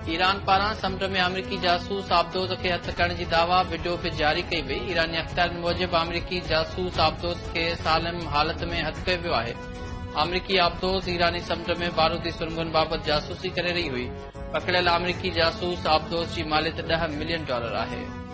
Iran पारां समुंड में अमरीकी जासूस आबदोज़ खे हथ करण जी दावा वीडियो पिणु जारी कई वई। ईरानी अख़्तियारनि मूजिबि अमरीकी जासूस आबदोज़ खे सालिम हालत में हथ कयो वियो आहे। अमरीकी आबदोज़ ईरानी समुंड में बारूदी सुरंगुनि बाबति जासूसी करे रही हुई। पकड़ियल अमरीकी जासूस आबदोज़ जी मालियत $10 मिलियन आहे।